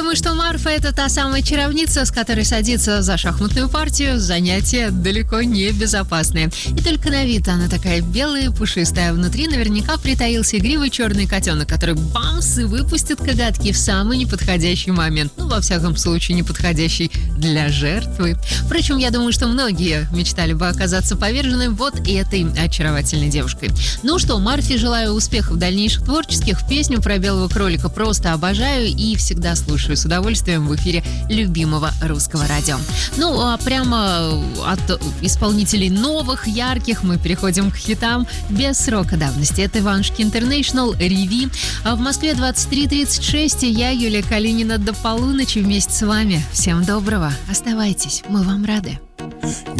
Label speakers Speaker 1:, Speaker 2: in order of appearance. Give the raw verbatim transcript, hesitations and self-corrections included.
Speaker 1: думаю, что Марфа — это та самая чаровница, с которой садится за шахматную партию. Занятие далеко не безопасное. И только на вид она такая белая и пушистая, а внутри наверняка притаился игривый черный котенок, который бамс и выпустит коготки в самый неподходящий момент. Ну, во всяком случае, неподходящий для жертвы. Впрочем, я думаю, что многие мечтали бы оказаться поверженной вот этой очаровательной девушкой. Ну что, Марфе желаю успехов дальнейших творческих. Песню про белого кролика просто обожаю и всегда слушаю с удовольствием в эфире любимого русского радио. Ну, а прямо от исполнителей новых, ярких мы переходим к хитам без срока давности. Это Иванушки Интернешнл, Реви. А в Москве двадцать три тридцать шесть, и я, Юлия Калинина, до полуночи вместе с вами. Всем доброго, оставайтесь, мы вам рады.